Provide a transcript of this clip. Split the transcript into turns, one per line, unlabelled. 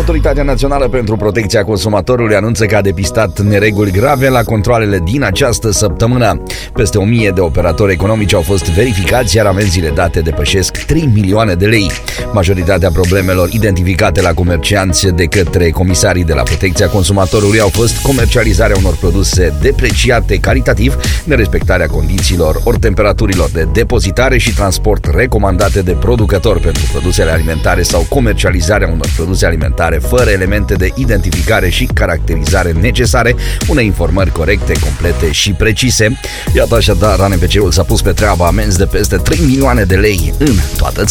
Autoritatea Națională pentru Protecția Consumatorului anunță că a depistat nereguli grave la controalele din această săptămână. Peste 1000 de operatori economici au fost verificați, iar amenziile date depășesc 3 milioane de lei. Majoritatea problemelor identificate la comercianți de către comisarii de la Protecția Consumatorului au fost comercializarea unor produse depreciate calitativ, nerespectarea condițiilor ori temperaturilor de depozitare și transport recomandate de producător pentru produsele alimentare sau comercializarea unor produse alimentare fără elemente de identificare și caracterizare necesare, unei informări corecte, complete și precise. Iată așadar, ANPC-ul s-a pus pe treabă, amenzi de peste 3 milioane de lei în toată țara.